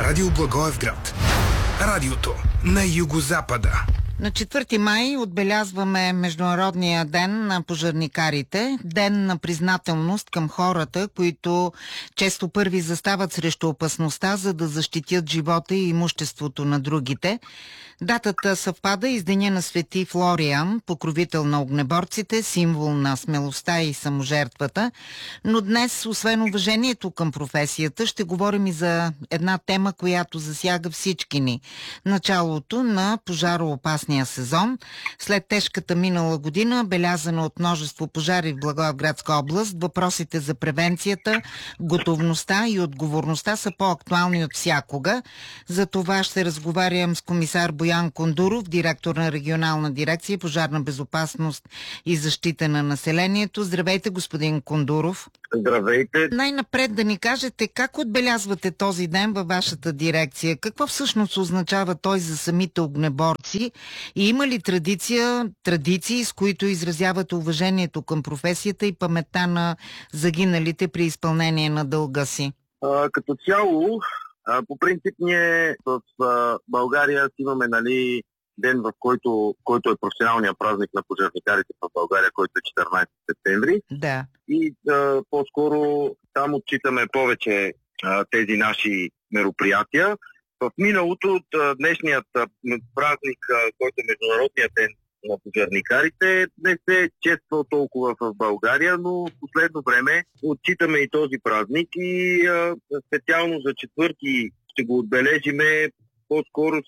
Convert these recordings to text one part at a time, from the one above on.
Радио Благоевград. Радиото на югозапада. На 4 май отбелязваме Международния ден на пожарникарите, ден на признателност към хората, които често първи застават срещу опасността, за да защитят живота и имуществото на другите. Датата съвпада и с деня на Свети Флориан, покровител на огнеборците, символ на смелостта и саможертвата. Но днес, освен уважението към професията, ще говорим и за една тема, която засяга всички ни. Началото на пожароопасния сезон. След тежката минала година, белязана от множество пожари в Благоевградска област, въпросите за превенцията, готовността и отговорността са по-актуални от всякога. За това ще разговарям с комисар Боян Кондуров, директор на регионална дирекция пожарна безопасност и защита на населението. Здравейте, господин Кондуров. Здравейте. Най-напред да ни кажете как отбелязвате този ден във вашата дирекция? Какво всъщност означава той за самите огнеборци? И има ли традиции, с които изразявате уважението към професията и паметта на загиналите при изпълнение на дълга си? Като цяло, по принцип ние в България имаме ден, в който е професионалният празник на пожарникарите в България, който е 14 септември. Да. И по-скоро там отчитаме повече тези наши мероприятия. В миналото от днешният празник, който е Международният ден на пожарникарите, не се е чествал толкова в България, но в последно време отчитаме и този празник и специално за 4 ще го отбележиме по-скоро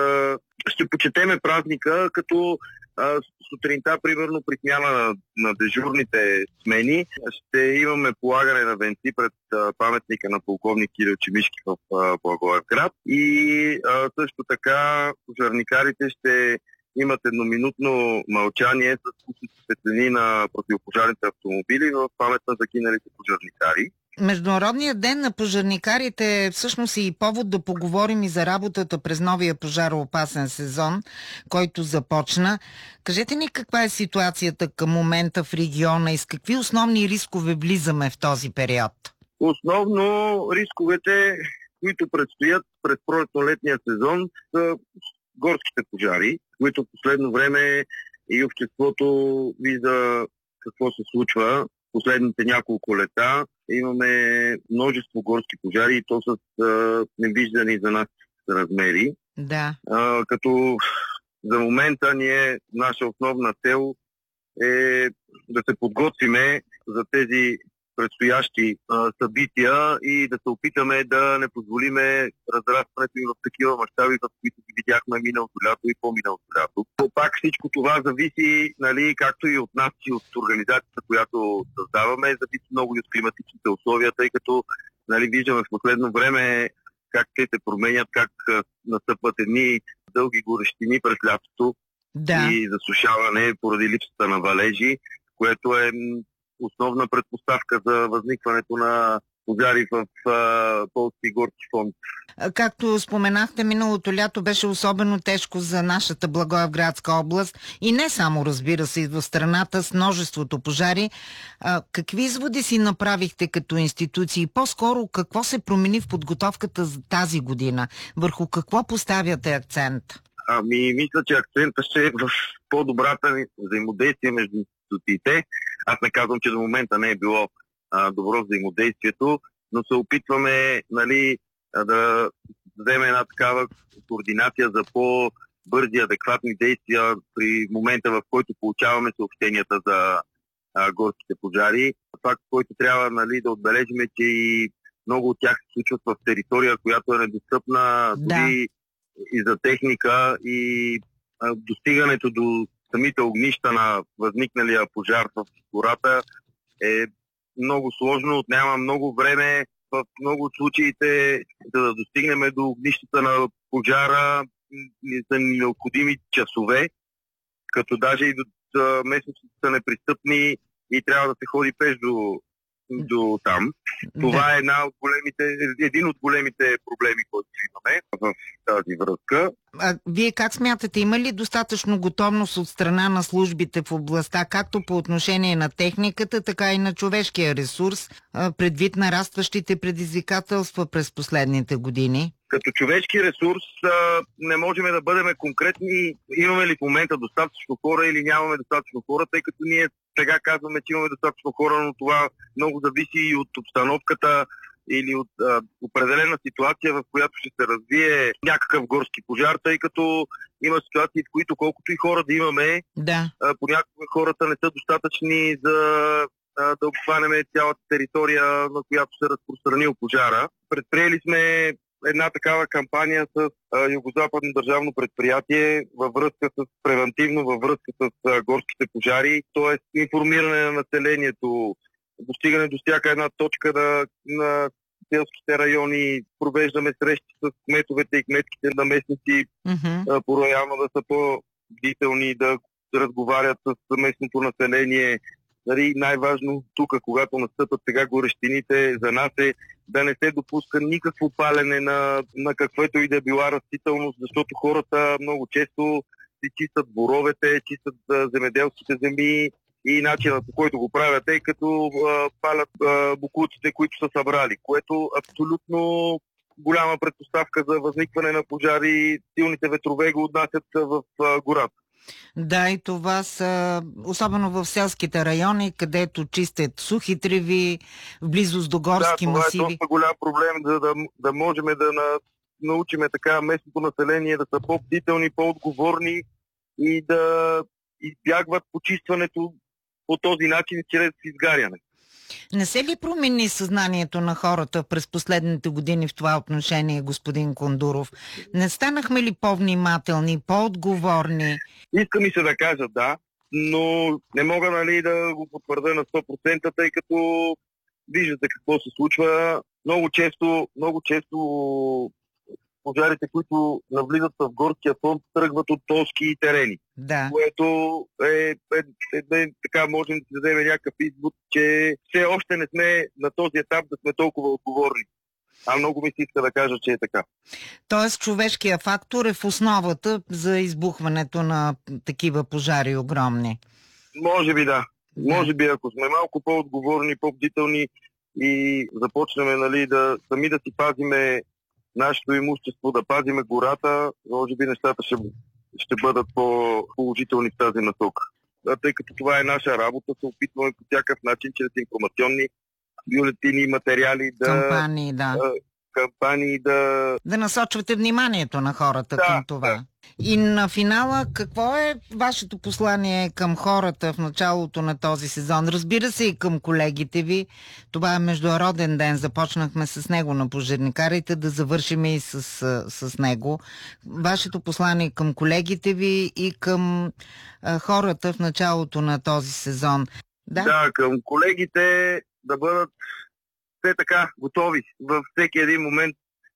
ще почетеме празника, като сутринта, примерно при смяна на дежурните смени, ще имаме полагане на венци пред паметника на полковник Кирил Чемишки в Благоевград и също така пожарникарите ще имат едноминутно мълчание с пуснати светлини на противопожарните автомобили в памет на загиналите пожарникари. Международният ден на пожарникарите е всъщност и повод да поговорим и за работата през новия пожароопасен сезон, който започна. Кажете ни каква е ситуацията към момента в региона и с какви основни рискове влизаме в този период? Основно рисковете, които предстоят пред пролетно-летния сезон, са горските пожари, които в последно време и обществото вижда какво се случва. Последните няколко лета имаме множество горски пожари и то с невиждани за нас размери. Да. Като за момента наша основна цел е да се подготвиме за тези предстоящи събития и да се опитаме да не позволиме разрастването им в такива мащаби, в които ги видяхме миналото лято и по-миналото лято. Но пак всичко това зависи, както и от нас и от организацията, която създаваме, зависи много и от климатичните условия, тъй като виждаме в последно време как те се променят, как настъпват едни дълги горещини през лятото и засушаване поради липсата на валежи, което е основна предпоставка за възникването на пожари в полски горски фонд. Както споменахте, миналото лято беше особено тежко за нашата Благоевградска област и не само, разбира се, и в страната с множеството пожари. Какви изводи си направихте като институции? По-скоро какво се промени в подготовката за тази година? Върху какво поставяте акцент? Мисля, че акцентът ще е в по-добрата взаимодействие между институциите. Аз не казвам, че до момента не е било добро взаимодействието, но се опитваме да вземе една такава координация за по-бързи, адекватни действия при момента, в който получаваме съобщенията за горските пожари. Факт, който трябва да отбележим, че и много от тях се случват в територия, която е недостъпна дори и за техника, и достигането до самите огнища на възникналия пожар в гората е много сложно, отнема много време. В много от случаите, за да достигнем до огнищата на пожара, са необходими часове, като даже и до местностите са непристъпни и трябва да се ходи пеш до там. Това е един от големите проблеми, които имаме в тази връзка. Вие как смятате, има ли достатъчно готовност от страна на службите в областта, както по отношение на техниката, така и на човешкия ресурс, предвид нарастващите предизвикателства през последните години? Като човешки ресурс не можем да бъдем конкретни, имаме ли в момента достатъчно хора или нямаме достатъчно хора, тъй като ние сега казваме, че имаме достатъчно хора, но това много зависи и от обстановката или от определена ситуация, в която ще се развие някакъв горски пожар, тъй като има ситуации, в които колкото и хора да имаме, понякога хората не са достатъчни за да обхванем цялата територия, на която се разпространил пожара. Предприели сме една такава кампания с Югозападно държавно предприятие превентивно във връзка с горските пожари, т.е. информиране на населението, достигане до всяка една точка на селските райони, провеждаме срещи с кметовете и кметските наместници, по-роялно да са по-бдителни, да разговарят с местното население. Най-важно тук, когато настъпат сега горещините, за нас е да не се допуска никакво палене на каквото и да била растителност, защото хората много често си чистят боровете, чистят земеделските земи и начинът, по който го правят, тъй като палят боклуците, които са събрали, което абсолютно голяма предпоставка за възникване на пожари. Силните ветрове го отнасят в гората. Да, и това са, особено в селските райони, където чистят сухи треви, в близост до горски масиви. Да, това е доста голям проблем, да можем да научим така местното население да са по-бдителни, по-отговорни и да избягват почистването по този начин чрез изгаряне. Не се ли промени съзнанието на хората през последните години в това отношение, господин Кондуров? Не станахме ли по-внимателни, по-отговорни? Иска ми се да кажа да, но не мога да го потвърда на 100%, тъй като виждате какво се случва. Много често пожарите, които навлизат в горския фонд, тръгват от полски терени. Да. Което така можем да дадем някакъв извод, че все още не сме на този етап да сме толкова отговорни. А много ми се иска да кажа, че е така. Тоест човешкият фактор е в основата за избухването на такива пожари огромни. Може би да. Може би ако сме малко по-отговорни, по-бдителни и започнем сами да си пазиме нашето имущество, да пазиме гората, може би нещата ще бъдат по-положителни в тази насока. Тъй като това е наша работа, се опитваме по всякакъв начин, чрез информационни бюлетини, материали, кампании да насочвате вниманието на хората към това. Да. И на финала, какво е вашето послание към хората в началото на този сезон? Разбира се, и към колегите ви. Това е Международен ден. Започнахме с него на пожарникарите, да завършим и с него. Вашето послание към колегите ви и към хората в началото на този сезон. Да, към колегите да бъдат все така готови във всеки един момент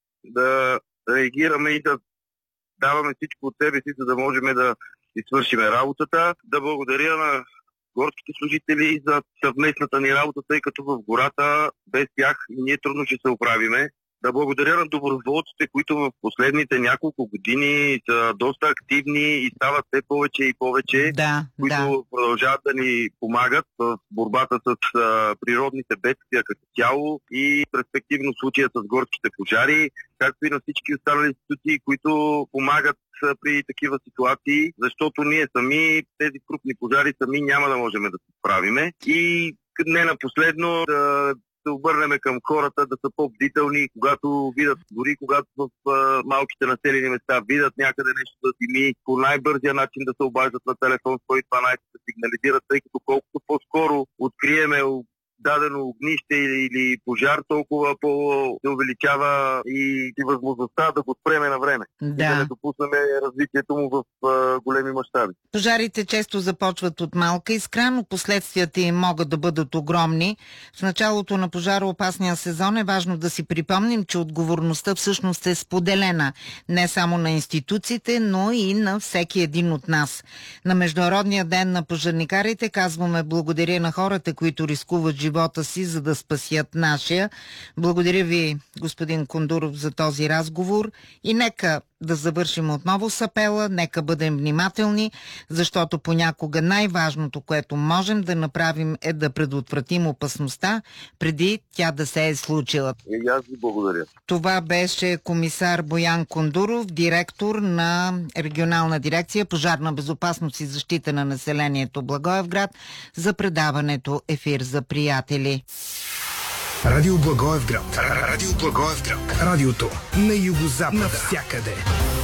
да реагираме и да даваме всичко от себе си, за да можем да извършим работата. Да благодаря на горските служители за съвместната ни работа, тъй като в гората без тях ние трудно ще се оправиме. Да благодаря на доброволците, които в последните няколко години са доста активни и стават все повече и повече, които продължават да ни помагат в борбата с природните бедствия като цяло и перспективно случая с горските пожари, както и на всички останали институции, които помагат при такива ситуации, защото ние сами, тези крупни пожари сами няма да можем да се справиме. И не на последно да се обърнем към хората да са по-бдителни, когато видят, дори когато в малките населени места видят някъде нещо да дими, по най-бързия начин да се обаждат на телефон 112 да сигнализират, тъй като колкото по-скоро откриеме дадено огнище или пожар, толкова се увеличава и възможността да го спреме на време. И да не допуснем развитието му в големи мащаби. Пожарите често започват от малка искра, но последствията им могат да бъдат огромни. В началото на пожароопасния сезон е важно да си припомним, че отговорността всъщност е споделена не само на институциите, но и на всеки един от нас. На Международния ден на пожарникарите казваме благодаря на хората, които рискуват живота си, за да спасят нашия. Благодаря ви, господин Кондуров, за този разговор и нека да завършим отново с апела. Нека бъдем внимателни, защото понякога най-важното, което можем да направим, е да предотвратим опасността преди тя да се е случила. И аз ви благодаря. Това беше комисар Боян Кондуров, директор на регионална дирекция Пожарна безопасност и защита на населението Благоевград, за предаването Ефир за приятели. Радио Благоевград. Радио Благоевград. Радиото на югозапада. Навсякъде.